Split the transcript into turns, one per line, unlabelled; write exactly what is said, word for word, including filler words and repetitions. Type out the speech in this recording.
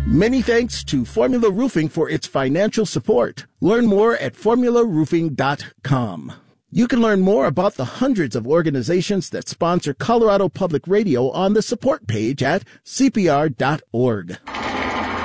Many thanks to Formula Roofing for its financial support. Learn more at formula roofing dot com. You can learn more about the hundreds of organizations that sponsor Colorado Public Radio on the support page at C P R dot org.